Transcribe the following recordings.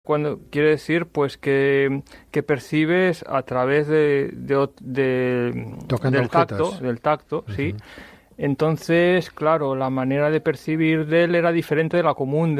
Cuando quiere decir pues que percibes a través Tocando objetos. del tacto, sí. Ujú. Entonces, claro, la manera de percibir de él era diferente de la común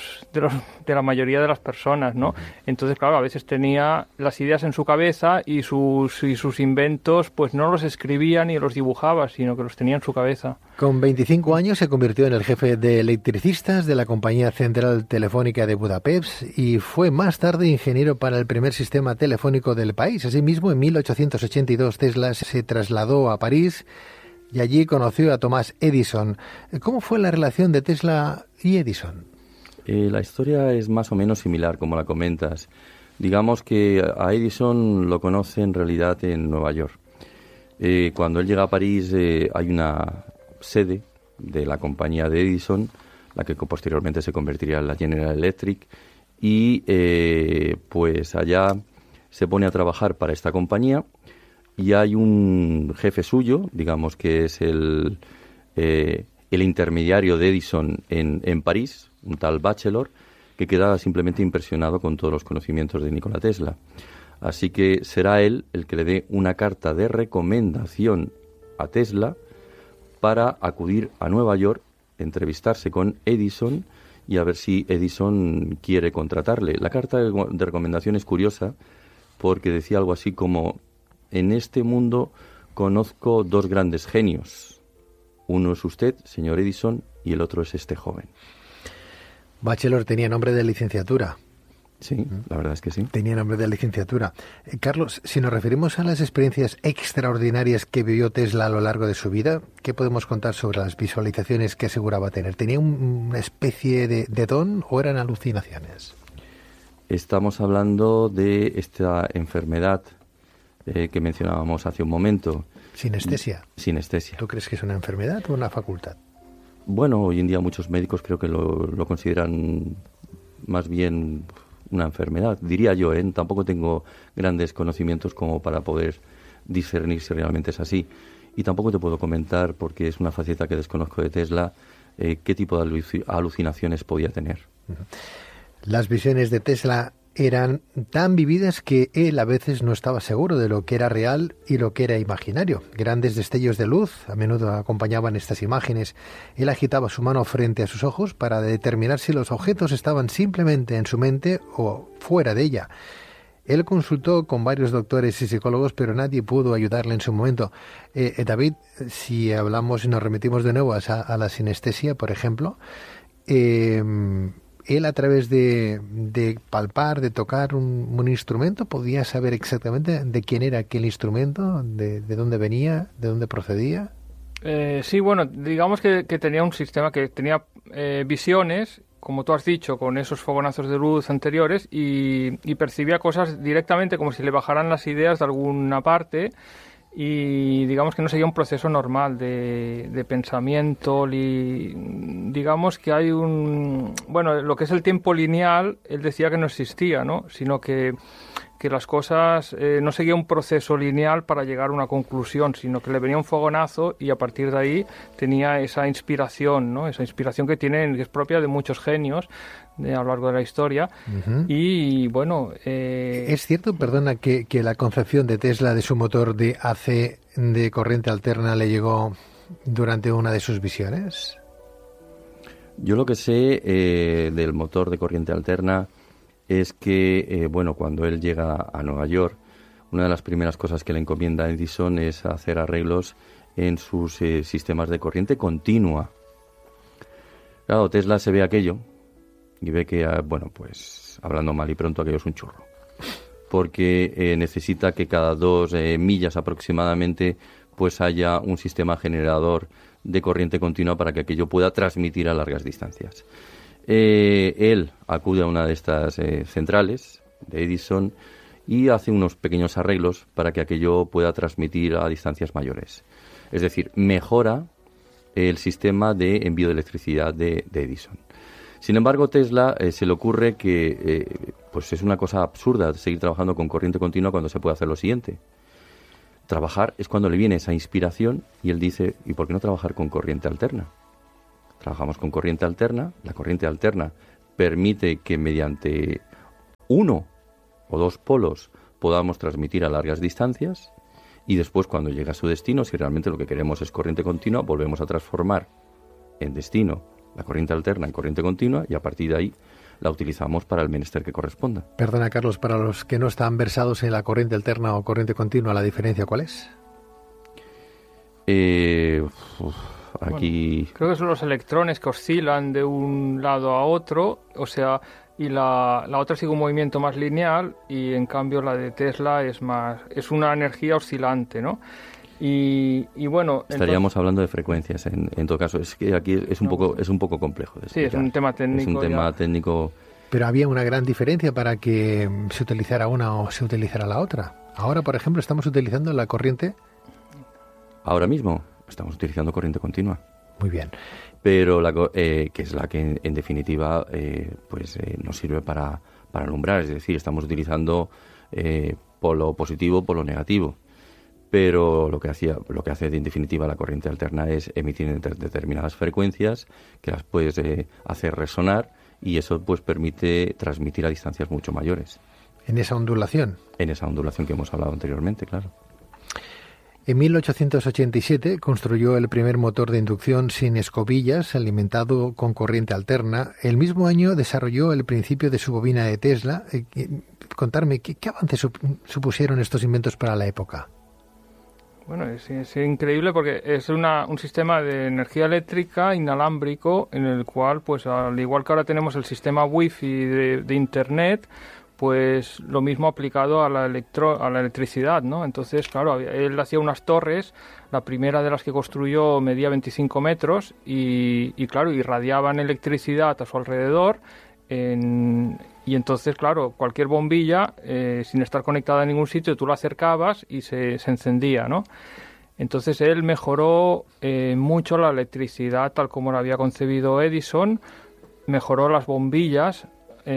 de la mayoría de las personas, ¿no? Entonces, claro, a veces tenía las ideas en su cabeza y sus inventos, pues no los escribía ni los dibujaba, sino que los tenía en su cabeza. Con 25 años se convirtió en el jefe de electricistas de la Compañía Central Telefónica de Budapest y fue más tarde ingeniero para el primer sistema telefónico del país. Asimismo, en 1882 Tesla se trasladó a París y allí conoció a Thomas Edison. ¿Cómo fue la relación de Tesla y Edison? La historia es más o menos similar, como la comentas. Digamos que a Edison lo conoce en realidad en Nueva York. Cuando él llega a París hay una sede de la compañía de Edison, la que posteriormente se convertiría en la General Electric, y pues allá se pone a trabajar para esta compañía. Y hay un jefe suyo, digamos que es el intermediario de Edison en París, un tal Bachelor, que queda simplemente impresionado con todos los conocimientos de Nikola Tesla. Así que será él el que le dé una carta de recomendación a Tesla para acudir a Nueva York, entrevistarse con Edison y a ver si Edison quiere contratarle. La carta de recomendación es curiosa porque decía algo así como: en este mundo conozco dos grandes genios. Uno es usted, señor Edison, y el otro es este joven. Bachelor tenía nombre de licenciatura. Sí, la verdad es que sí. Tenía nombre de licenciatura. Carlos, si nos referimos a las experiencias extraordinarias que vivió Tesla a lo largo de su vida, ¿qué podemos contar sobre las visualizaciones que aseguraba tener? ¿Tenía una especie de don o eran alucinaciones? Estamos hablando de esta enfermedad que mencionábamos hace un momento. Sinestesia. Sinestesia. ¿Tú crees que es una enfermedad o una facultad? Bueno, hoy en día muchos médicos creo que lo consideran más bien una enfermedad, diría yo, ¿eh? Tampoco tengo grandes conocimientos como para poder discernir si realmente es así. Y tampoco te puedo comentar, porque es una faceta que desconozco de Tesla, qué tipo de alucinaciones podía tener. Las visiones de Tesla eran tan vividas que él a veces no estaba seguro de lo que era real y lo que era imaginario. Grandes destellos de luz a menudo acompañaban estas imágenes. Él agitaba su mano frente a sus ojos para determinar si los objetos estaban simplemente en su mente o fuera de ella. Él consultó con varios doctores y psicólogos, pero nadie pudo ayudarle en su momento. David, si hablamos y nos remitimos de nuevo a la sinestesia, por ejemplo, él a través de palpar, de tocar un instrumento, podía saber exactamente de quién era aquel instrumento, de dónde venía, de dónde procedía. Sí, bueno, digamos que tenía un sistema que tenía visiones, como tú has dicho, con esos fogonazos de luz anteriores y percibía cosas directamente como si le bajaran las ideas de alguna parte. Y digamos que no sería un proceso normal de pensamiento, digamos que hay bueno, lo que es el tiempo lineal, él decía que no existía, ¿no? Sino que las cosas no seguía un proceso lineal para llegar a una conclusión, sino que le venía un fogonazo y a partir de ahí tenía esa inspiración, ¿no? Esa inspiración que es propia de muchos genios a lo largo de la historia. Uh-huh. Y bueno... ¿Es cierto, perdona, que la concepción de Tesla de su motor de AC de corriente alterna le llegó durante una de sus visiones? Yo lo que sé del motor de corriente alterna es que, bueno, cuando él llega a Nueva York, una de las primeras cosas que le encomienda a Edison es hacer arreglos en sus sistemas de corriente continua. Claro, Tesla se ve aquello y ve que, bueno, pues hablando mal y pronto, aquello es un churro. Porque necesita que cada 2 millas aproximadamente pues haya un sistema generador de corriente continua para que aquello pueda transmitir a largas distancias. Él acude a una de estas centrales de Edison y hace unos pequeños arreglos para que aquello pueda transmitir a distancias mayores. Es decir, mejora el sistema de envío de electricidad de Edison. Sin embargo, Tesla se le ocurre que pues es una cosa absurda seguir trabajando con corriente continua cuando se puede hacer lo siguiente. Trabajar es cuando le viene esa inspiración y él dice, ¿y por qué no trabajar con corriente alterna? Trabajamos con corriente alterna. La corriente alterna permite que mediante uno o dos polos podamos transmitir a largas distancias, y después, cuando llega a su destino, si realmente lo que queremos es corriente continua, volvemos a transformar en destino la corriente alterna en corriente continua, y a partir de ahí la utilizamos para el menester que corresponda. Perdona, Carlos, para los que no están versados en la corriente alterna o corriente continua, ¿la diferencia cuál es? Aquí... Bueno, creo que son los electrones que oscilan de un lado a otro, o sea, y la otra sigue un movimiento más lineal, y en cambio la de Tesla es una energía oscilante, ¿no? Y bueno, estaríamos hablando de frecuencias en todo caso. Es que aquí es un poco complejo de explicar. Sí, es un tema técnico. Es un tema técnico. Pero había una gran diferencia para que se utilizara una o se utilizara la otra. Ahora, por ejemplo, estamos utilizando la corriente. Ahora mismo estamos utilizando corriente continua. Muy bien. Pero que es la que en definitiva nos sirve para alumbrar. Es decir, estamos utilizando polo positivo, polo negativo. Pero lo que hace en definitiva la corriente alterna es emitir determinadas frecuencias que las puedes hacer resonar, y eso pues permite transmitir a distancias mucho mayores. ¿En esa ondulación? En esa ondulación que hemos hablado anteriormente, claro. En 1887 construyó el primer motor de inducción sin escobillas, alimentado con corriente alterna. El mismo año desarrolló el principio de su bobina de Tesla. Contarme, ¿qué avances supusieron estos inventos para la época? Bueno, es increíble porque es un sistema de energía eléctrica inalámbrico en el cual, pues al igual que ahora tenemos el sistema Wi-Fi de Internet, pues lo mismo aplicado a la electricidad, ¿no? Entonces, claro, él hacía unas torres, la primera de las que construyó medía 25 metros y claro, irradiaban electricidad a su alrededor. Y entonces, claro, cualquier bombilla, sin estar conectada a ningún sitio, tú la acercabas y se encendía, ¿no? Entonces él mejoró mucho la electricidad tal como la había concebido Edison, mejoró las bombillas.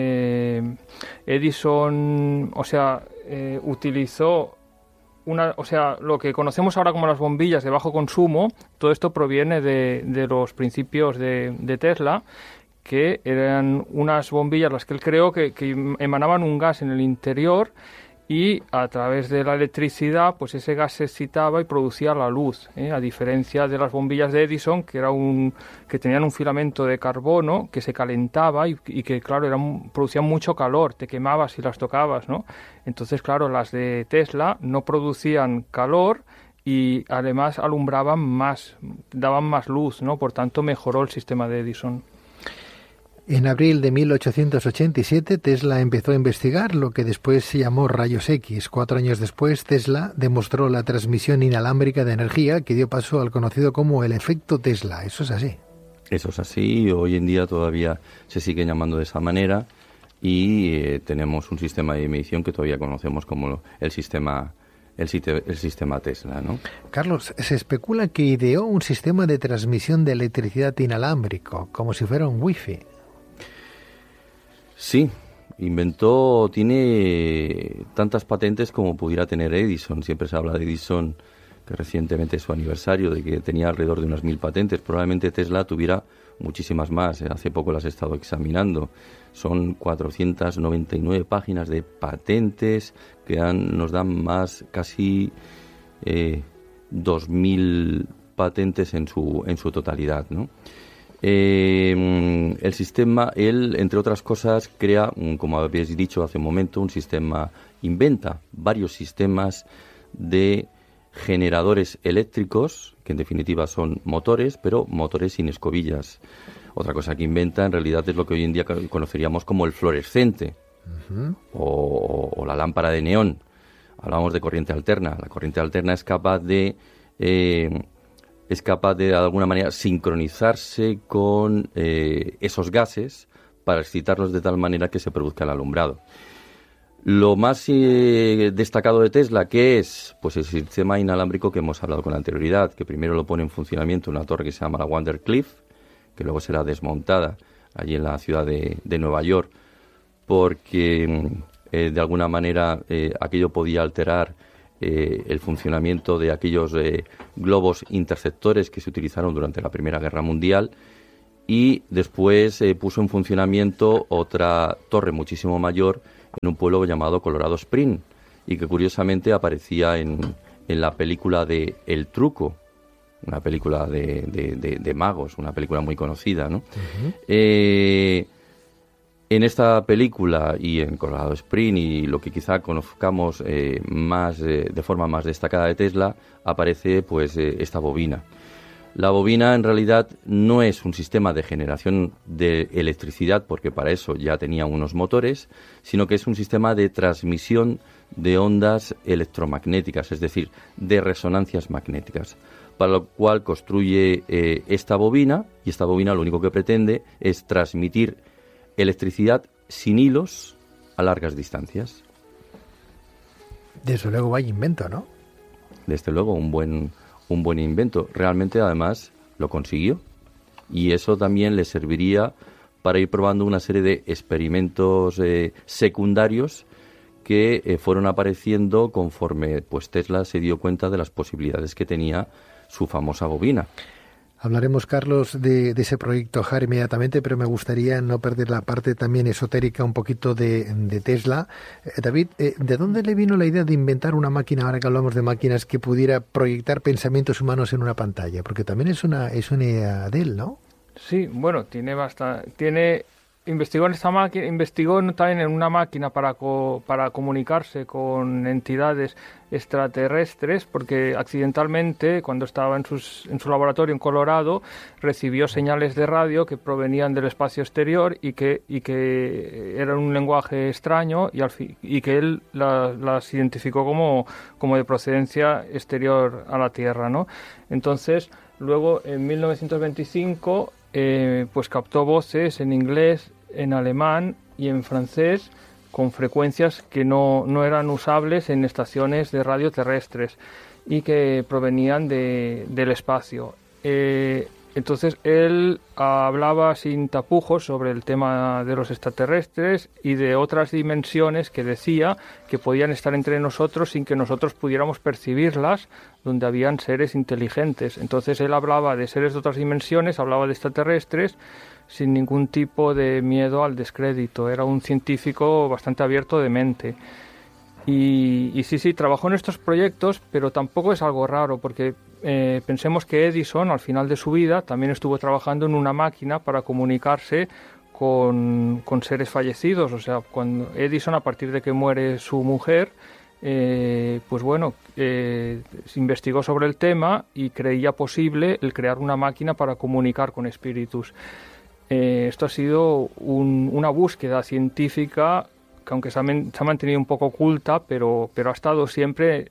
Edison, utilizó lo que conocemos ahora como las bombillas de bajo consumo. Todo esto proviene de los principios de Tesla, que eran unas bombillas las que él creó que emanaban un gas en el interior, y a través de la electricidad pues ese gas se excitaba y producía la luz, a diferencia de las bombillas de Edison que tenían un filamento de carbono que se calentaba y que claro producían mucho calor, te quemabas si las tocabas, ¿no? Entonces claro, las de Tesla no producían calor y además alumbraban más, daban más luz, ¿no? Por tanto mejoró el sistema de Edison. En abril de 1887, Tesla empezó a investigar lo que después se llamó rayos X. 4 años después, Tesla demostró la transmisión inalámbrica de energía que dio paso al conocido como el efecto Tesla. ¿Eso es así? Eso es así. Hoy en día todavía se sigue llamando de esa manera, y tenemos un sistema de medición que todavía conocemos como el sistema Tesla, ¿no? Carlos, se especula que ideó un sistema de transmisión de electricidad inalámbrico, como si fuera un Wi-Fi. Sí, tiene tantas patentes como pudiera tener Edison. Siempre se habla de Edison, que recientemente es su aniversario, de que tenía alrededor de unas 1000 patentes. Probablemente Tesla tuviera muchísimas más. Hace poco las he estado examinando. Son 499 páginas de patentes que nos dan más, casi 2000 patentes en su totalidad, ¿no? El sistema, él, entre otras cosas, crea, como habéis dicho hace un momento, inventa varios sistemas de generadores eléctricos, que en definitiva son motores, pero motores sin escobillas. Otra cosa que inventa en realidad es lo que hoy en día conoceríamos como el fluorescente, o la lámpara de neón. Hablamos de corriente alterna. La corriente alterna es capaz de alguna manera sincronizarse con esos gases para excitarlos de tal manera que se produzca el alumbrado. Lo más destacado de Tesla, ¿qué es? Pues el sistema inalámbrico que hemos hablado con anterioridad, que primero lo pone en funcionamiento una torre que se llama la Wardenclyffe, que luego será desmontada allí en la ciudad de Nueva York, porque de alguna manera aquello podía alterar el funcionamiento de aquellos globos interceptores que se utilizaron durante la Primera Guerra Mundial, y después puso en funcionamiento otra torre muchísimo mayor en un pueblo llamado Colorado Spring, y que curiosamente aparecía en la película de El Truco, una película de magos, una película muy conocida, ¿no? En esta película y en Colorado Spring, y lo que quizá conozcamos más de forma más destacada de Tesla, aparece pues esta bobina. La bobina en realidad no es un sistema de generación de electricidad, porque para eso ya tenía unos motores, sino que es un sistema de transmisión de ondas electromagnéticas, es decir, de resonancias magnéticas, para lo cual construye esta bobina, y esta bobina lo único que pretende es transmitir electricidad sin hilos a largas distancias. Desde luego vaya invento, ¿no? Desde luego, un buen invento. Realmente, además, lo consiguió. Y eso también le serviría para ir probando una serie de experimentos secundarios que fueron apareciendo conforme pues Tesla se dio cuenta de las posibilidades que tenía su famosa bobina. Hablaremos, Carlos, de ese proyecto HAR inmediatamente, pero me gustaría no perder la parte también esotérica un poquito de Tesla. David, ¿de dónde le vino la idea de inventar una máquina, ahora que hablamos de máquinas, que pudiera proyectar pensamientos humanos en una pantalla? Porque también es una idea de él, ¿no? Sí, bueno, investigó en esta máquina, investigó también en una máquina para comunicarse con entidades extraterrestres, porque accidentalmente, cuando estaba en su laboratorio en Colorado, recibió señales de radio que provenían del espacio exterior y que eran un lenguaje extraño, y que él las identificó como de procedencia exterior a la Tierra, ¿no? Entonces, luego, en 1925, pues captó voces en inglés, en alemán y en francés con frecuencias que no eran usables en estaciones de radio terrestres y que provenían del espacio. Entonces él hablaba sin tapujos sobre el tema de los extraterrestres y de otras dimensiones que decía que podían estar entre nosotros sin que nosotros pudiéramos percibirlas, donde habían seres inteligentes. Entonces él hablaba de seres de otras dimensiones, hablaba de extraterrestres sin ningún tipo de miedo al descrédito. Era un científico bastante abierto de mente. Y sí, trabajó en estos proyectos, pero tampoco es algo raro, porque pensemos que Edison, al final de su vida, también estuvo trabajando en una máquina para comunicarse con seres fallecidos. O sea, cuando Edison, a partir de que muere su mujer, pues bueno, se investigó sobre el tema y creía posible el crear una máquina para comunicar con espíritus. Esto ha sido una búsqueda científica que, aunque se ha mantenido un poco oculta, pero ha estado siempre.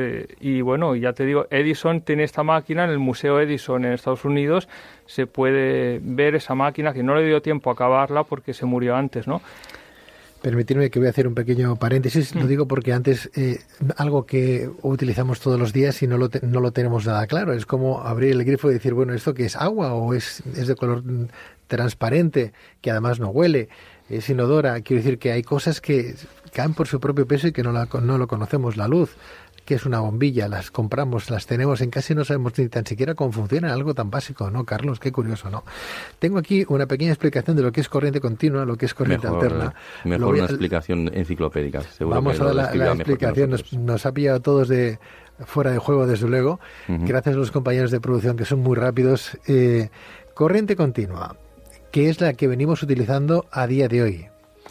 Y bueno, ya te digo, Edison tiene esta máquina en el Museo Edison en Estados Unidos. Se puede ver esa máquina, que no le dio tiempo a acabarla porque se murió antes, ¿no? Permitidme que voy a hacer un pequeño paréntesis. Lo digo porque antes algo que utilizamos todos los días y no lo tenemos nada claro. Es como abrir el grifo y decir, bueno, ¿esto qué es? ¿Agua o es de color transparente, que además no huele, es inodora? Quiero decir que hay cosas que caen por su propio peso y que no lo conocemos. La luz, que es una bombilla, las compramos, las tenemos en casa y no sabemos ni tan siquiera cómo funciona, algo tan básico, ¿no, Carlos? Qué curioso, ¿no? Tengo aquí una pequeña explicación de lo que es corriente continua, lo que es corriente alterna. Mejor una explicación enciclopédica, seguro. Vamos a dar la explicación, nos ha pillado a todos fuera de juego, desde luego. Gracias a los compañeros de producción, que son muy rápidos. Corriente continua, que es la que venimos utilizando a día de hoy.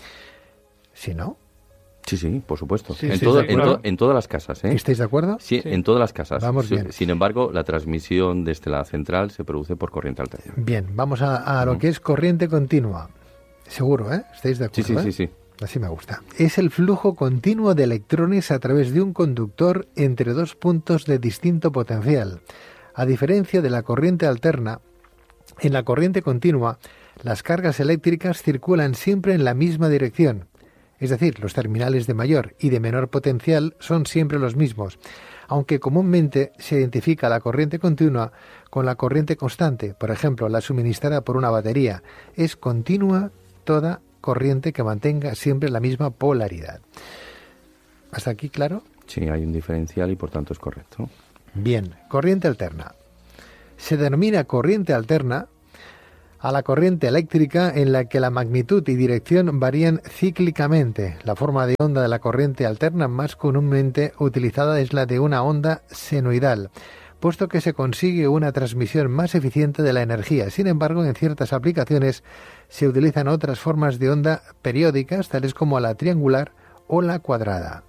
¿Sí, no? Sí, por supuesto. Sí, en todas las casas, ¿eh? ¿Estáis de acuerdo? Sí, en todas las casas. Vamos bien. Sin embargo, la transmisión desde la central se produce por corriente alterna. Bien, vamos a lo que es corriente continua. Seguro, ¿eh? ¿Estáis de acuerdo? Sí. Así me gusta. Es el flujo continuo de electrones a través de un conductor entre dos puntos de distinto potencial. A diferencia de la corriente alterna, en la corriente continua, las cargas eléctricas circulan siempre en la misma dirección. Es decir, los terminales de mayor y de menor potencial son siempre los mismos, aunque comúnmente se identifica la corriente continua con la corriente constante, por ejemplo, la suministrada por una batería. Es continua toda corriente que mantenga siempre la misma polaridad. ¿Hasta aquí claro? Sí, hay un diferencial y por tanto es correcto. Bien, corriente alterna. Se denomina corriente alterna a la corriente eléctrica en la que la magnitud y dirección varían cíclicamente. La forma de onda de la corriente alterna más comúnmente utilizada es la de una onda senoidal, puesto que se consigue una transmisión más eficiente de la energía. Sin embargo, en ciertas aplicaciones se utilizan otras formas de onda periódicas, tales como la triangular o la cuadrada.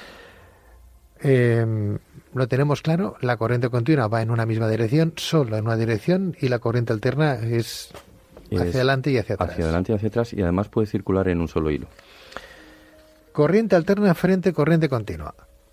Lo tenemos claro, la corriente continua va en una misma dirección, solo en una dirección, y la corriente alterna es hacia adelante y hacia atrás. Hacia adelante y hacia atrás, y además puede circular en un solo hilo. Corriente alterna frente corriente continua.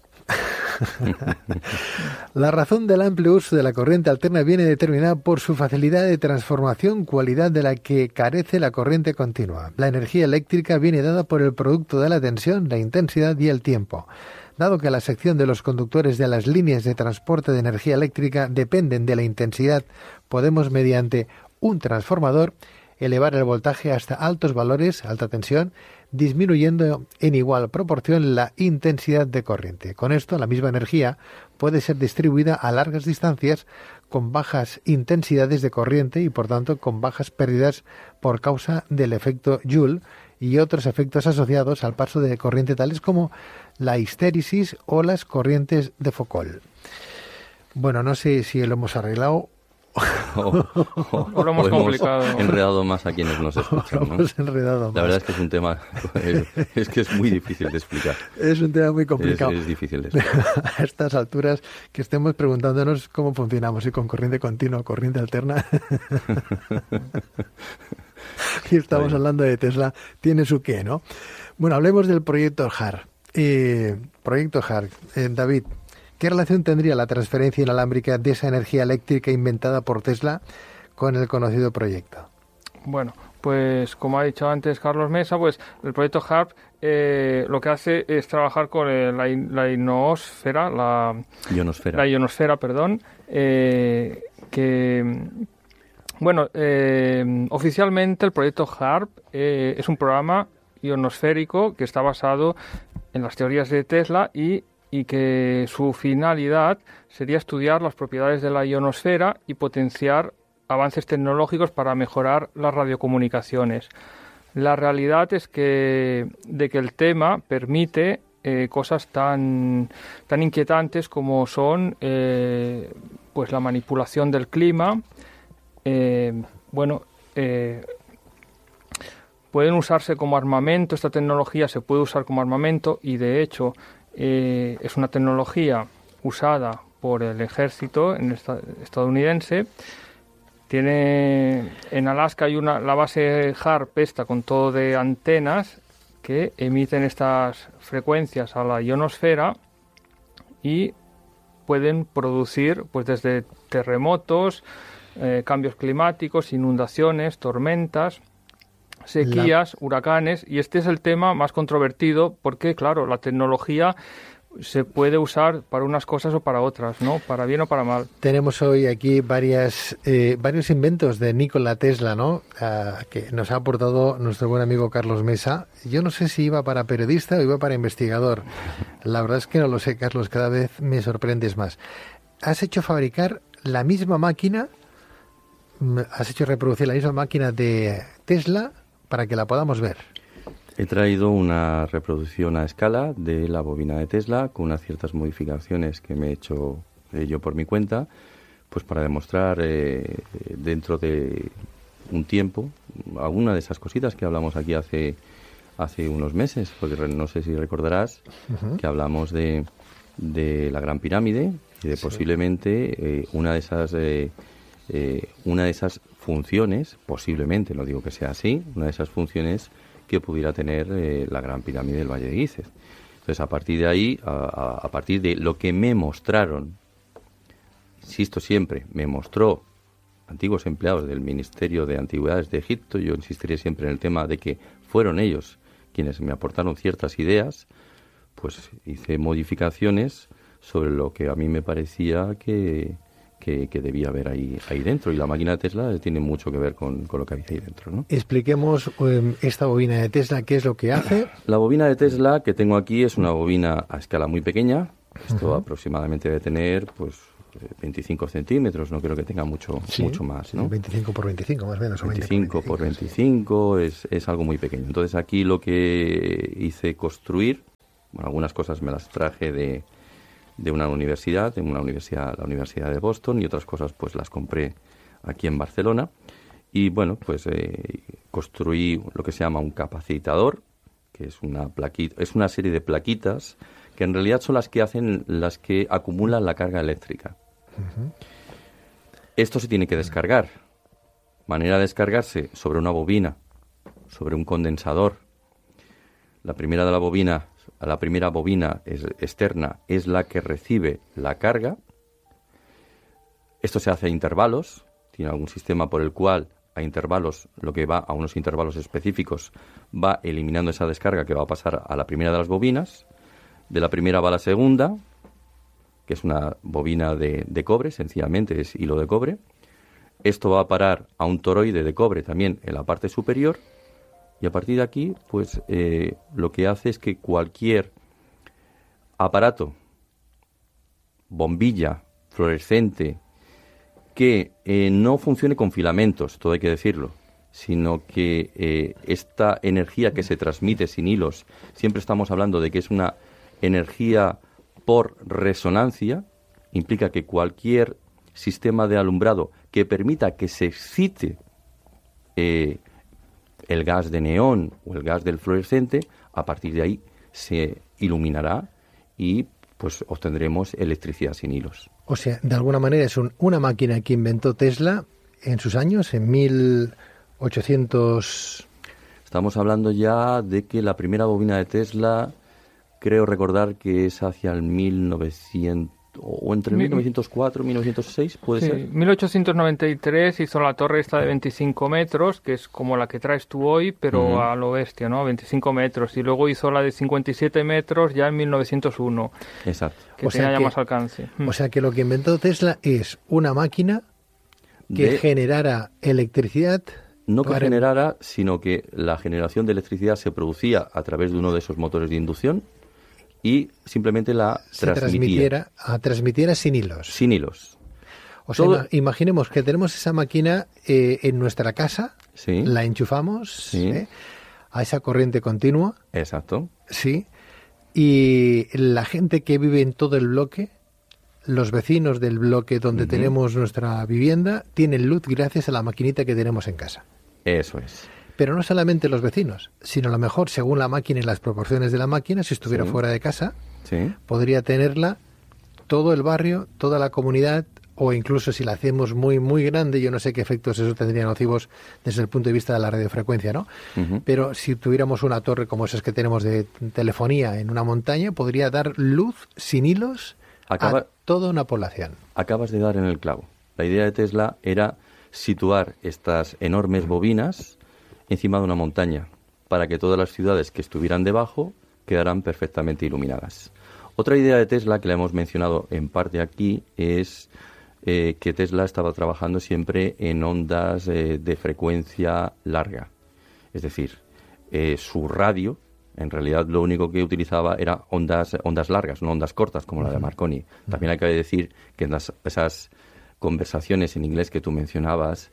La razón del amplio uso de la corriente alterna viene determinada por su facilidad de transformación, cualidad de la que carece la corriente continua. La energía eléctrica viene dada por el producto de la tensión, la intensidad y el tiempo. Dado que la sección de los conductores de las líneas de transporte de energía eléctrica dependen de la intensidad, podemos, mediante un transformador, elevar el voltaje hasta altos valores, alta tensión, disminuyendo en igual proporción la intensidad de corriente. Con esto, la misma energía puede ser distribuida a largas distancias con bajas intensidades de corriente y, por tanto, con bajas pérdidas por causa del efecto Joule y otros efectos asociados al paso de corriente, tales como la histéresis o las corrientes de Foucault. Bueno, no sé si lo hemos arreglado o lo hemos complicado. Enredado más a quienes nos escuchan, ¿no? La verdad es que es un tema, es que es muy difícil de explicar. Es un tema muy complicado. Es difícil de explicar. A estas alturas que estemos preguntándonos cómo funcionamos, si con corriente continua o corriente alterna. Y estamos hablando de Tesla, tiene su qué, ¿no? Bueno, hablemos del proyecto HARP. David, ¿qué relación tendría la transferencia inalámbrica de esa energía eléctrica inventada por Tesla con el conocido proyecto? Bueno, pues como ha dicho antes Carlos Mesa, pues el proyecto HARP lo que hace es trabajar con la ionosfera, oficialmente el proyecto HARP es un programa ionosférico que está basado en las teorías de Tesla y que su finalidad sería estudiar las propiedades de la ionosfera y potenciar avances tecnológicos para mejorar las radiocomunicaciones. La realidad es que el tema permite cosas tan inquietantes como son pues la manipulación del clima. Pueden usarse como armamento, esta tecnología se puede usar como armamento y de hecho es una tecnología usada por el ejército estadounidense. En Alaska hay la base HARP con todo de antenas que emiten estas frecuencias a la ionosfera y pueden producir pues desde terremotos, cambios climáticos, inundaciones, tormentas, sequías, huracanes, y este es el tema más controvertido porque, claro, la tecnología se puede usar para unas cosas o para otras, ¿no? Para bien o para mal. Tenemos hoy aquí varios inventos de Nikola Tesla, ¿no? Que nos ha aportado nuestro buen amigo Carlos Mesa. Yo no sé si iba para periodista o iba para investigador. La verdad es que no lo sé, Carlos, cada vez me sorprendes más. Has hecho fabricar la misma máquina, has hecho reproducir la misma máquina de Tesla para que la podamos ver. He traído una reproducción a escala de la bobina de Tesla con unas ciertas modificaciones que me he hecho yo por mi cuenta, pues para demostrar dentro de un tiempo alguna de esas cositas que hablamos aquí hace unos meses, porque no sé si recordarás que hablamos de la Gran Pirámide y de posiblemente una de esas funciones, posiblemente, no digo que sea así, una de esas funciones que pudiera tener la Gran Pirámide del Valle de Guízez. Entonces, a partir de ahí, a partir de lo que me mostraron, insisto siempre, me mostró antiguos empleados del Ministerio de Antigüedades de Egipto, yo insistiré siempre en el tema de que fueron ellos quienes me aportaron ciertas ideas, pues hice modificaciones sobre lo que a mí me parecía que debía haber ahí dentro, y la máquina de Tesla tiene mucho que ver con lo que hay ahí dentro, ¿no? Expliquemos esta bobina de Tesla, ¿qué es lo que hace? La bobina de Tesla que tengo aquí es una bobina a escala muy pequeña. Esto aproximadamente debe tener pues 25 centímetros, no creo que tenga mucho más, ¿no? 25 por 25 más o menos. 25 por 25 es algo muy pequeño. Entonces aquí lo que hice construir, bueno, algunas cosas me las traje de la universidad la Universidad de Boston, y otras cosas pues las compré aquí en Barcelona. Y bueno, pues construí lo que se llama un capacitador, que es una serie de plaquitas que en realidad son las que acumulan la carga eléctrica. Uh-huh. Esto se tiene que descargar. Manera de descargarse: sobre una bobina, sobre un condensador. La primera bobina externa es la que recibe la carga. Esto se hace a intervalos. Tiene algún sistema por el cual a intervalos, lo que va a unos intervalos específicos, va eliminando esa descarga que va a pasar a la primera de las bobinas. De la primera va a la segunda, que es una bobina de cobre, sencillamente es hilo de cobre. Esto va a parar a un toroide de cobre también en la parte superior, y a partir de aquí, pues lo que hace es que cualquier aparato, bombilla, fluorescente, que no funcione con filamentos, todo hay que decirlo, sino que esta energía que se transmite sin hilos, siempre estamos hablando de que es una energía por resonancia, implica que cualquier sistema de alumbrado que permita que se excite el gas de neón o el gas del fluorescente, a partir de ahí se iluminará y pues obtendremos electricidad sin hilos. O sea, de alguna manera es una máquina que inventó Tesla en sus años, en 1800... Estamos hablando ya de que la primera bobina de Tesla, creo recordar que es hacia el 1900, o entre el 1904 y 1906, ¿puede ser? 1893 hizo la torre esta de 25 metros, que es como la que traes tú hoy, pero a lo bestia, ¿no? 25 metros. Y luego hizo la de 57 metros ya en 1901. Exacto. Que tenía ya más alcance. O sea que lo que inventó Tesla es una máquina que generara electricidad. No que generara, sino que la generación de electricidad se producía a través de uno de esos motores de inducción y simplemente la transmitiera sin hilos. Sin hilos. O sea, imaginemos que tenemos esa máquina en nuestra casa, sí, la enchufamos a esa corriente continua. Exacto. Sí. Y la gente que vive en todo el bloque, los vecinos del bloque donde tenemos nuestra vivienda, tienen luz gracias a la maquinita que tenemos en casa. Eso es. Pero no solamente los vecinos, sino a lo mejor, según la máquina y las proporciones de la máquina, si estuviera fuera de casa, podría tenerla todo el barrio, toda la comunidad, o incluso si la hacemos muy, muy grande, yo no sé qué efectos eso tendría nocivos desde el punto de vista de la radiofrecuencia, ¿no? Pero si tuviéramos una torre como esas que tenemos de telefonía en una montaña, podría dar luz sin hilos a toda una población. Acabas de dar en el clavo. La idea de Tesla era situar estas enormes bobinas encima de una montaña para que todas las ciudades que estuvieran debajo quedaran perfectamente iluminadas. Otra idea de Tesla que la hemos mencionado en parte aquí es que Tesla estaba trabajando siempre en ondas de frecuencia larga. Es decir, su radio, en realidad lo único que utilizaba era ondas largas, no ondas cortas como la de Marconi. También hay que decir que en esas conversaciones en inglés que tú mencionabas,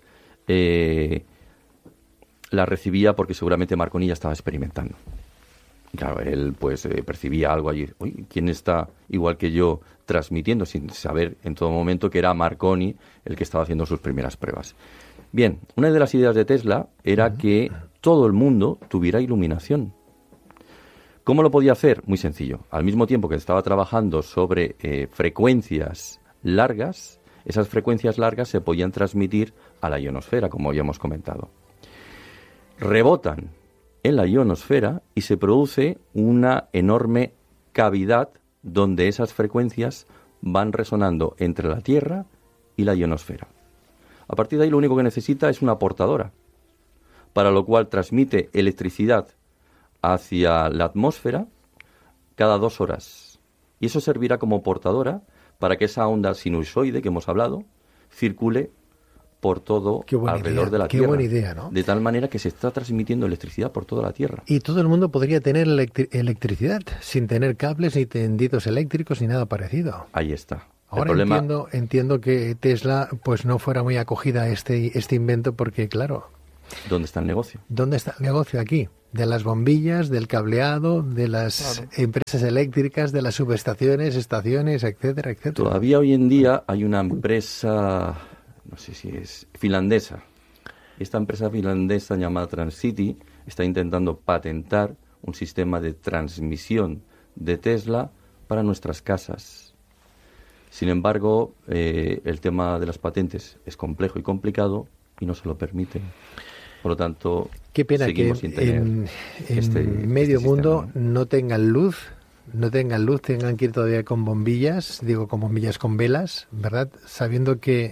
la recibía porque seguramente Marconi ya estaba experimentando. Claro, él pues percibía algo allí. Uy, ¿quién está igual que yo transmitiendo? Sin saber en todo momento que era Marconi el que estaba haciendo sus primeras pruebas. Bien, una de las ideas de Tesla era que todo el mundo tuviera iluminación. ¿Cómo lo podía hacer? Muy sencillo. Al mismo tiempo que estaba trabajando sobre frecuencias largas, esas frecuencias largas se podían transmitir a la ionosfera, como ya hemos comentado. Rebotan en la ionosfera y se produce una enorme cavidad donde esas frecuencias van resonando entre la Tierra y la ionosfera. A partir de ahí lo único que necesita es una portadora, para lo cual transmite electricidad hacia la atmósfera cada 2 horas. Y eso servirá como portadora para que esa onda sinusoide que hemos hablado circule por todo alrededor de la Tierra. Qué buena idea, ¿no? De tal manera que se está transmitiendo electricidad por toda la Tierra. Y todo el mundo podría tener electricidad sin tener cables ni tendidos eléctricos ni nada parecido. Ahí está. Ahora entiendo que Tesla pues no fuera muy acogida a este invento porque, claro... ¿Dónde está el negocio? ¿Dónde está el negocio aquí? De las bombillas, del cableado, de las empresas eléctricas, de las subestaciones, estaciones, etcétera, etcétera. Todavía hoy en día hay una empresa, no sé si es finlandesa. Esta empresa finlandesa llamada Transcity está intentando patentar un sistema de transmisión de Tesla para nuestras casas. Sin embargo, el tema de las patentes es complejo y complicado y no se lo permiten. Por lo tanto, qué pena seguimos que sin tener en medio mundo no tengan luz, tengan que ir todavía con bombillas, con velas, ¿verdad? Sabiendo que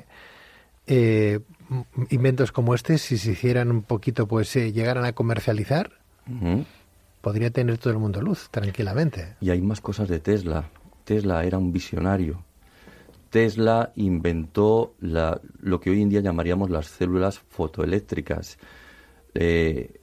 inventos como este, si se hicieran un poquito, pues llegaran a comercializar, podría tener todo el mundo luz, tranquilamente. Y hay más cosas de Tesla. Tesla era un visionario. Tesla inventó lo que hoy en día llamaríamos las células fotoeléctricas, el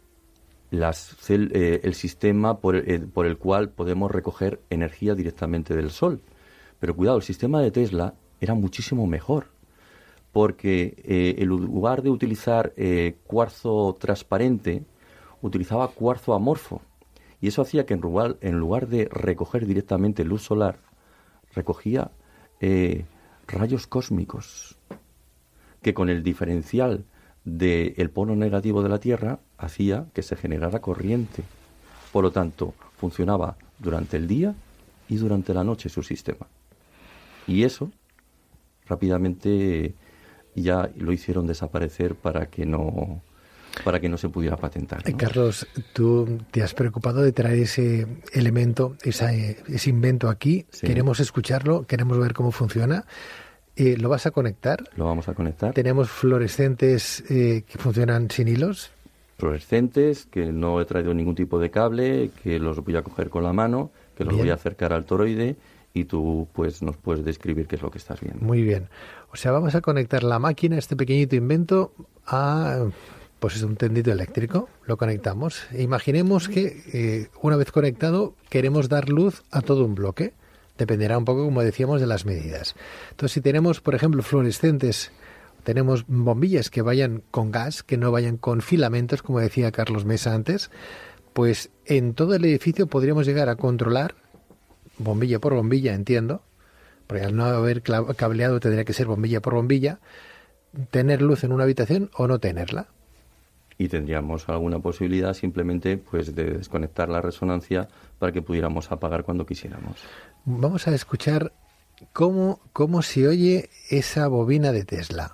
sistema por el cual podemos recoger energía directamente del sol. Pero cuidado, el sistema de Tesla era muchísimo mejor, porque en lugar de utilizar cuarzo transparente, utilizaba cuarzo amorfo. Y eso hacía que en lugar de recoger directamente luz solar, recogía rayos cósmicos, que con el diferencial del polo negativo de la Tierra hacía que se generara corriente. Por lo tanto, funcionaba durante el día y durante la noche su sistema. Y eso rápidamente ya lo hicieron desaparecer para que no se pudiera patentar, ¿no? Carlos, tú te has preocupado de traer ese elemento, ese invento aquí. Sí. Queremos escucharlo, queremos ver cómo funciona. ¿Lo vas a conectar? Lo vamos a conectar. Tenemos fluorescentes que funcionan sin hilos. Fluorescentes, que no he traído ningún tipo de cable, que los voy a coger con la mano, que los voy a acercar al toroide y tú pues nos puedes describir qué es lo que estás viendo. Muy bien. O sea, vamos a conectar la máquina, este pequeñito invento, a... pues es un tendido eléctrico, lo conectamos. Imaginemos que una vez conectado queremos dar luz a todo un bloque. Dependerá un poco, como decíamos, de las medidas. Entonces, si tenemos, por ejemplo, fluorescentes, tenemos bombillas que vayan con gas, que no vayan con filamentos, como decía Carlos Mesa antes, pues en todo el edificio podríamos llegar a controlar, bombilla por bombilla, entiendo, porque al no haber cableado tendría que ser bombilla por bombilla, tener luz en una habitación o no tenerla. Y tendríamos alguna posibilidad simplemente pues de desconectar la resonancia para que pudiéramos apagar cuando quisiéramos. Vamos a escuchar cómo se oye esa bobina de Tesla.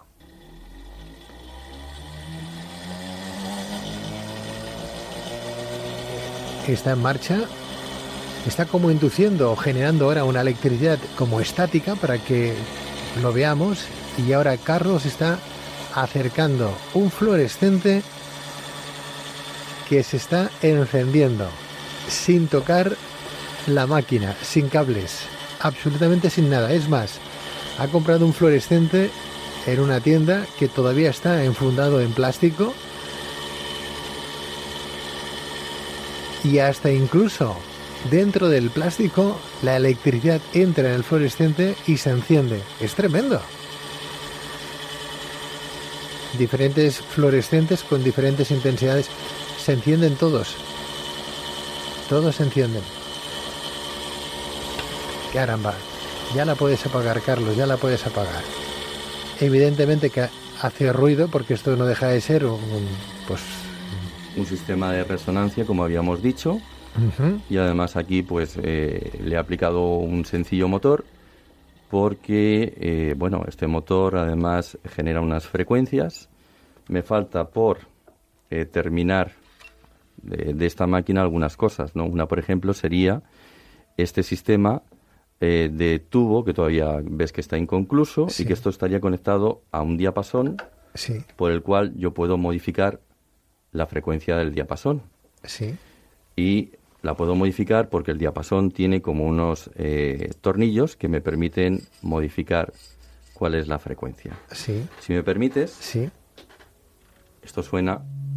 Está en marcha, está como induciendo o generando ahora una electricidad como estática para que lo veamos, y ahora Carlos está acercando un fluorescente que se está encendiendo sin tocar la máquina, sin cables, absolutamente sin nada. Es más, ha comprado un fluorescente en una tienda que todavía está enfundado en plástico y hasta incluso dentro del plástico la electricidad entra en el fluorescente y se enciende. Es tremendo. Diferentes fluorescentes con diferentes intensidades. Se encienden todos. Todos se encienden. Caramba. Ya la puedes apagar, Carlos, ya la puedes apagar. Evidentemente que hace ruido porque esto no deja de ser un sistema de resonancia, como habíamos dicho. Uh-huh. Y además aquí pues le he aplicado un sencillo motor porque, este motor además genera unas frecuencias. Me falta por terminar de esta máquina algunas cosas, ¿no? Una, por ejemplo, sería este sistema de tubo que todavía ves que está inconcluso, sí, y que esto estaría conectado a un diapasón, sí, por el cual yo puedo modificar la frecuencia del diapasón. Sí. Y la puedo modificar porque el diapasón tiene como unos tornillos que me permiten modificar cuál es la frecuencia. Sí. Si me permites, sí, esto suena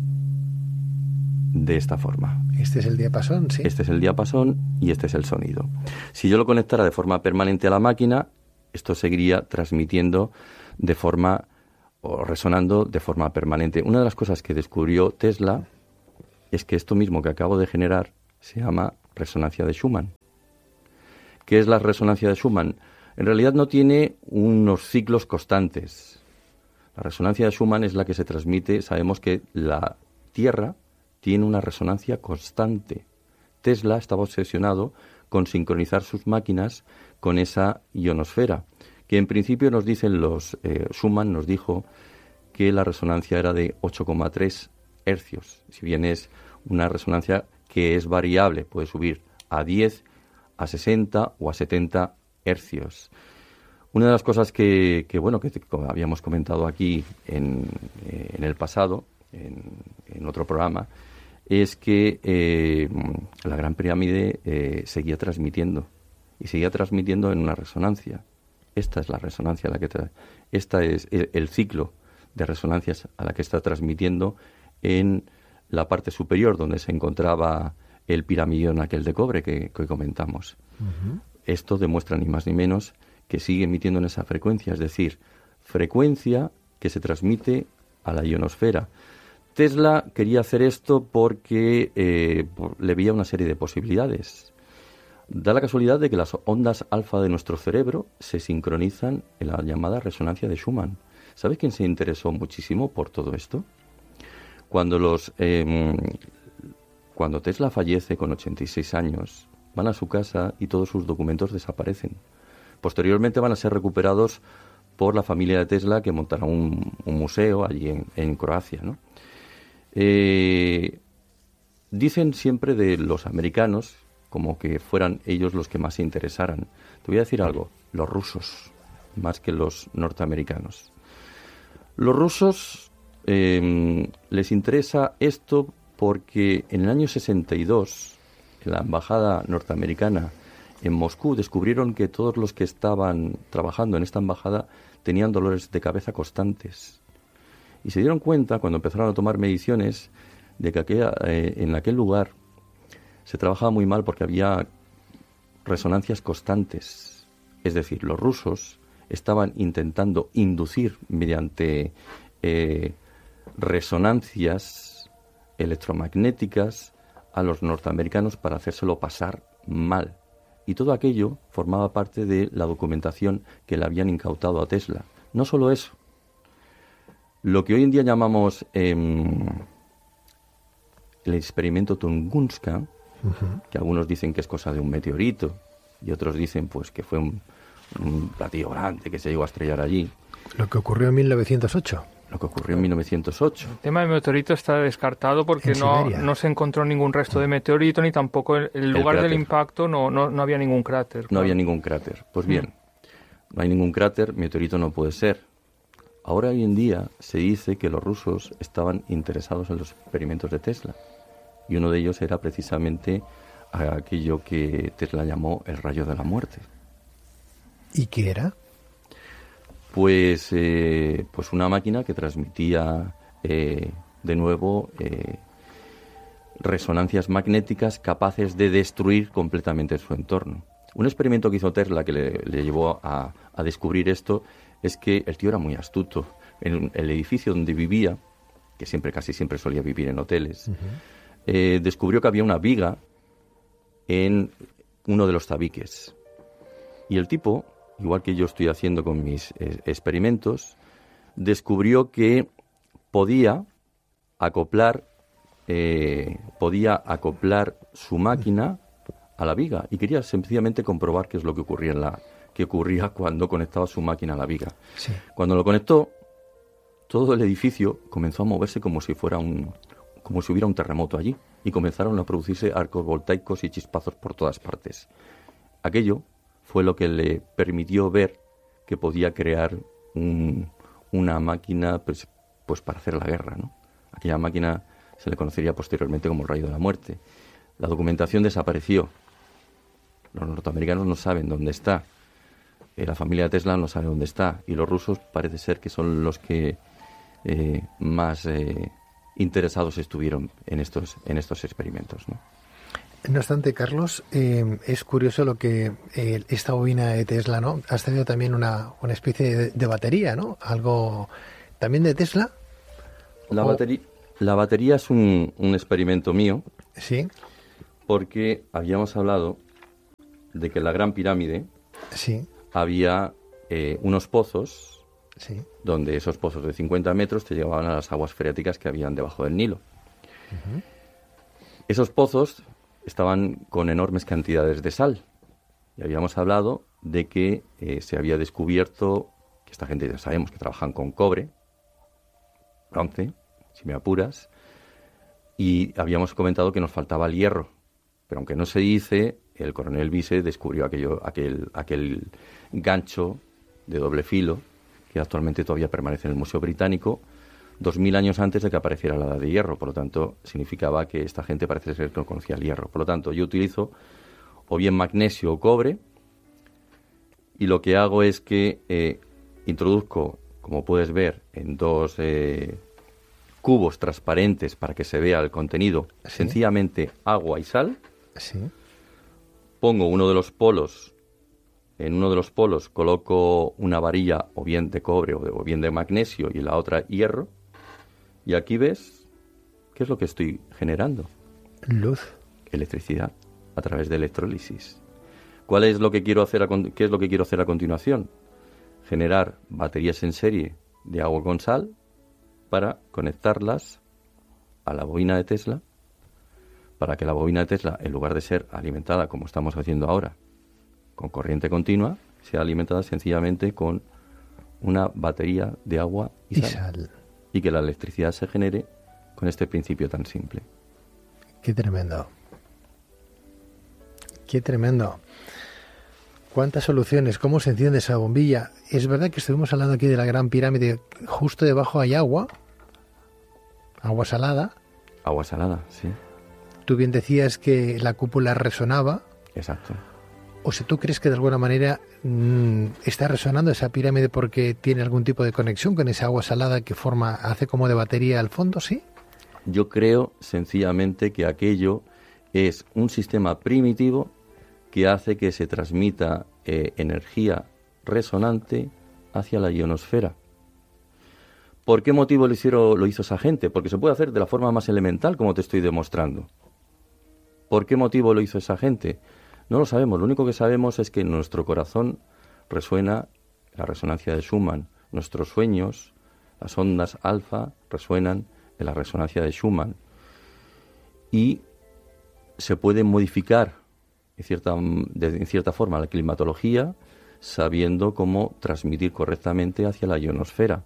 de esta forma. Este es el diapasón, sí. Este es el diapasón y este es el sonido. Si yo lo conectara de forma permanente a la máquina, esto seguiría transmitiendo de forma o resonando de forma permanente. Una de las cosas que descubrió Tesla es que esto mismo que acabo de generar se llama resonancia de Schumann. ¿Qué es la resonancia de Schumann? En realidad no tiene unos ciclos constantes. La resonancia de Schumann es la que se transmite. Sabemos que la Tierra tiene una resonancia constante. Tesla estaba obsesionado con sincronizar sus máquinas con esa ionosfera, que en principio nos dicen Schumann nos dijo que la resonancia era de 8,3 hercios, si bien es una resonancia que es variable, puede subir a 10, a 60 o a 70 hercios. Una de las cosas que habíamos comentado aquí en el pasado, en otro programa, es que la Gran Pirámide seguía transmitiendo, y seguía transmitiendo en una resonancia. Esta es la resonancia a la que esta es el ciclo de resonancias a la que está transmitiendo en la parte superior, donde se encontraba el piramidón aquel de cobre que comentamos. Uh-huh. Esto demuestra ni más ni menos que sigue emitiendo en esa frecuencia, es decir, frecuencia que se transmite a la ionosfera. Tesla quería hacer esto porque le veía una serie de posibilidades. Da la casualidad de que las ondas alfa de nuestro cerebro se sincronizan en la llamada resonancia de Schumann. ¿Sabes quién se interesó muchísimo por todo esto? Cuando Tesla fallece con 86 años, van a su casa y todos sus documentos desaparecen. Posteriormente van a ser recuperados por la familia de Tesla, que montará un museo allí en Croacia, ¿no? Dicen siempre de los americanos como que fueran ellos los que más se interesaran. Te voy a decir algo, los rusos, más que los norteamericanos. Los rusos les interesa esto porque en el año 62, en la embajada norteamericana en Moscú, descubrieron que todos los que estaban trabajando en esta embajada tenían dolores de cabeza constantes. Y se dieron cuenta, cuando empezaron a tomar mediciones, de que en aquel lugar se trabajaba muy mal porque había resonancias constantes. Es decir, los rusos estaban intentando inducir mediante resonancias electromagnéticas a los norteamericanos para hacérselo pasar mal. Y todo aquello formaba parte de la documentación que le habían incautado a Tesla. No solo eso. Lo que hoy en día llamamos el experimento Tunguska, uh-huh, que algunos dicen que es cosa de un meteorito y otros dicen pues que fue un platillo grande que se llegó a estrellar allí. Lo que ocurrió en 1908. Lo que ocurrió en 1908. El tema del meteorito está descartado porque no se encontró ningún resto de meteorito, ni tampoco el lugar del impacto no había ningún cráter. No había ningún cráter. Pues bien, no hay ningún cráter, meteorito no puede ser. Ahora, hoy en día, se dice que los rusos estaban interesados en los experimentos de Tesla. Y uno de ellos era precisamente aquello que Tesla llamó el rayo de la muerte. ¿Y qué era? Pues una máquina que transmitía de nuevo resonancias magnéticas capaces de destruir completamente su entorno. Un experimento que hizo Tesla que le llevó a descubrir esto es que el tío era muy astuto. En el edificio donde vivía, que casi siempre solía vivir en hoteles, uh-huh, descubrió que había una viga en uno de los tabiques. Y el tipo, igual que yo estoy haciendo con mis experimentos, descubrió que podía acoplar su máquina a la viga y quería sencillamente comprobar qué es lo que ocurría cuando conectaba su máquina a la viga. Sí. Cuando lo conectó, todo el edificio comenzó a moverse como si hubiera un terremoto allí, y comenzaron a producirse arcos voltaicos y chispazos por todas partes. Aquello fue lo que le permitió ver que podía crear una máquina pues para hacer la guerra, ¿no? Aquella máquina se le conocería posteriormente como el rayo de la muerte. La documentación desapareció. Los norteamericanos no saben dónde está. La familia de Tesla no sabe dónde está. Y los rusos parece ser que son los que más interesados estuvieron en estos experimentos, ¿no? No obstante, Carlos, es curioso lo que esta bobina de Tesla, ¿no? Has tenido también una especie de batería, ¿no? Algo también de Tesla. La batería es un experimento mío. Sí. Porque habíamos hablado de que en la Gran Pirámide sí. había unos pozos, sí. donde esos pozos de 50 metros te llevaban a las aguas freáticas que habían debajo del Nilo. Uh-huh. Esos pozos estaban con enormes cantidades de sal. Y habíamos hablado de que se había descubierto, que esta gente ya sabemos que trabajan con cobre, bronce, si me apuras, y habíamos comentado que nos faltaba el hierro. Pero aunque no se dice, el coronel Vise descubrió aquel gancho de doble filo que actualmente todavía permanece en el Museo Británico 2000 años antes de que apareciera la edad de hierro. Por lo tanto, significaba que esta gente parece ser que no conocía el hierro. Por lo tanto, yo utilizo o bien magnesio o cobre, y lo que hago es que introduzco, como puedes ver, en dos cubos transparentes para que se vea el contenido, ¿sí? Sencillamente agua y sal. Sí. Pongo uno de los polos, en uno de los polos coloco una varilla o bien de cobre o bien de magnesio y en la otra hierro. Y aquí ves, ¿qué es lo que estoy generando? Luz. Electricidad a través de electrólisis. ¿Qué es lo que quiero hacer a continuación? Generar baterías en serie de agua con sal para conectarlas a la bobina de Tesla, para que la bobina de Tesla, en lugar de ser alimentada como estamos haciendo ahora, con corriente continua, sea alimentada sencillamente con una batería de agua y sal. Y que la electricidad se genere con este principio tan simple. Qué tremendo. Qué tremendo. ¿Cuántas soluciones? ¿Cómo se enciende esa bombilla? Es verdad que estuvimos hablando aquí de la Gran Pirámide. Justo debajo hay agua. Agua salada. Agua salada, sí. Tú bien decías que la cúpula resonaba. Exacto. O sea, ¿tú crees que de alguna manera está resonando esa pirámide porque tiene algún tipo de conexión con esa agua salada que hace como de batería al fondo, sí? Yo creo sencillamente que aquello es un sistema primitivo que hace que se transmita energía resonante hacia la ionosfera. ¿Por qué motivo lo hizo esa gente? Porque se puede hacer de la forma más elemental, como te estoy demostrando. ¿Por qué motivo lo hizo esa gente? No lo sabemos. Lo único que sabemos es que en nuestro corazón resuena la resonancia de Schumann. Nuestros sueños, las ondas alfa, resuenan en la resonancia de Schumann. Y se puede modificar en cierta forma la climatología sabiendo cómo transmitir correctamente hacia la ionosfera.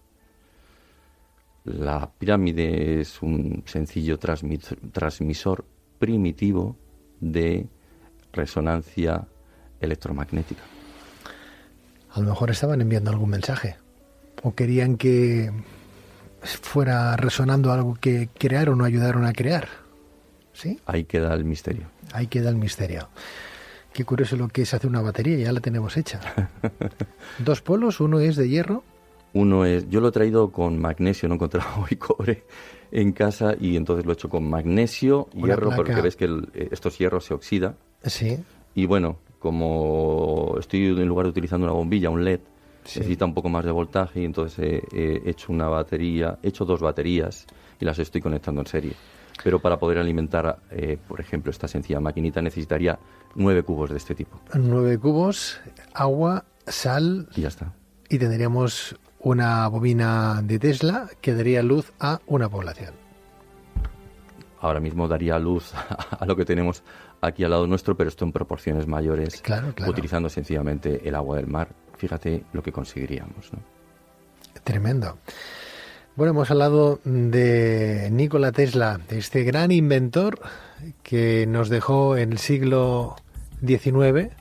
La pirámide es un sencillo transmisor primitivo de resonancia electromagnética. A lo mejor estaban enviando algún mensaje o querían que fuera resonando algo que crearon o ayudaron a crear. ¿Sí? Ahí queda el misterio. Ahí queda el misterio. Qué curioso lo que es hacer una batería, ya la tenemos hecha. Dos polos, uno es de hierro. Yo lo he traído con magnesio, no he encontrado hoy cobre en casa y entonces lo he hecho con magnesio, hierro, porque ves que estos hierros se oxidan. Sí. Y bueno, como estoy en lugar de utilizando una bombilla, un LED, sí, necesita un poco más de voltaje y entonces he hecho dos baterías y las estoy conectando en serie. Pero para poder alimentar, por ejemplo, esta sencilla maquinita necesitaría 9 cubos de este tipo. 9 cubos, agua, sal. Y ya está. Y tendríamos una bobina de Tesla que daría luz a una población. Ahora mismo daría luz a lo que tenemos aquí al lado nuestro, pero esto en proporciones mayores, claro. Utilizando sencillamente el agua del mar. Fíjate lo que conseguiríamos, ¿no? Tremendo. Bueno, hemos hablado de Nikola Tesla, de este gran inventor que nos dejó en el siglo XIX.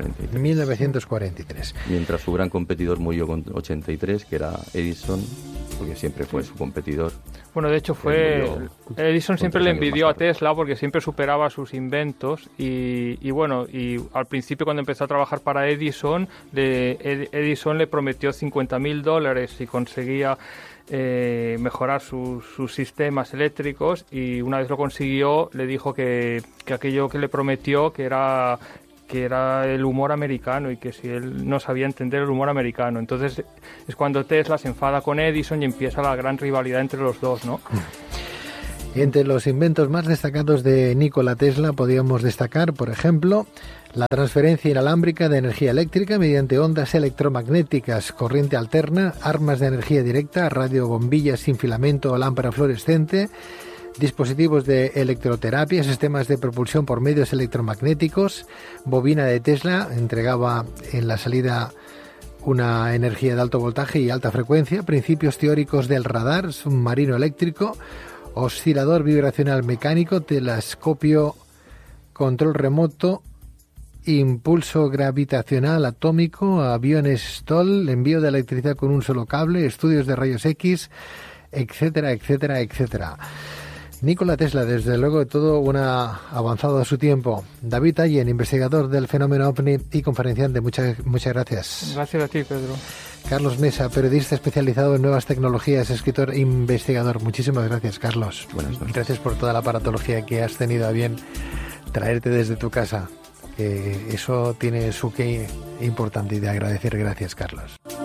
1943. Mientras su gran competidor murió con 83, que era Edison. porque siempre fue su competidor. Bueno, de hecho Edison siempre le envidió a Tesla porque siempre superaba sus inventos y al principio cuando empezó a trabajar para Edison, Edison le prometió $50,000 si conseguía mejorar sus sistemas eléctricos, y una vez lo consiguió le dijo que aquello que le prometió que era el humor americano, y que si él no sabía entender el humor americano. Entonces es cuando Tesla se enfada con Edison y empieza la gran rivalidad entre los dos, ¿no? Entre los inventos más destacados de Nikola Tesla podríamos destacar, por ejemplo, la transferencia inalámbrica de energía eléctrica mediante ondas electromagnéticas, corriente alterna, armas de energía directa, radiobombillas sin filamento o lámpara fluorescente, dispositivos de electroterapia, sistemas de propulsión por medios electromagnéticos, bobina de Tesla, entregaba en la salida una energía de alto voltaje y alta frecuencia, principios teóricos del radar, submarino eléctrico, oscilador vibracional mecánico, telescopio, control remoto, impulso gravitacional atómico, aviones Stoll, envío de electricidad con un solo cable, estudios de rayos X, etcétera, etcétera, etcétera. Nikola Tesla, desde luego, todo un avanzado a su tiempo. David Allen, investigador del fenómeno OVNI y conferenciante, muchas gracias. Gracias a ti, Pedro. Carlos Mesa, periodista especializado en nuevas tecnologías, escritor e investigador. Muchísimas gracias, Carlos. Buenas noches. Gracias por toda la aparatología que has tenido a bien traerte desde tu casa. Eso tiene su qué importante y de agradecer. Gracias, Carlos.